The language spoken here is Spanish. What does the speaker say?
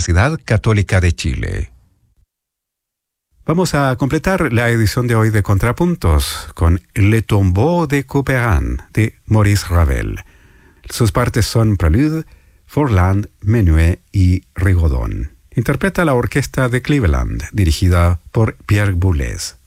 Universidad Católica de Chile. Vamos a completar la edición de hoy de Contrapuntos con Le Tombeau de Couperin de Maurice Ravel. Sus partes son Prelude, Forlán, Menuet y Rigaudon. Interpreta la orquesta de Cleveland, dirigida por Pierre Boulez.